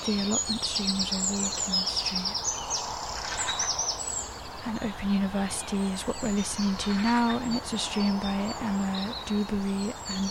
The allotment stream is a walking stream. And Open University is what we're listening to now, and it's a stream by Emma Dewberry and